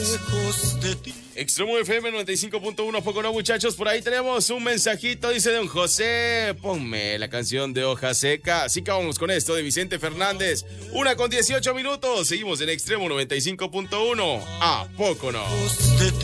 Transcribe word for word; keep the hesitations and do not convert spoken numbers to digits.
Extremo F M noventa y cinco punto uno, poco no, muchachos. Por ahí tenemos un mensajito, dice don José: ponme la canción de Hoja Seca. Así que vamos con esto de Vicente Fernández. Una con dieciocho minutos. Seguimos en Extremo noventa y cinco punto uno. ¿A poco no?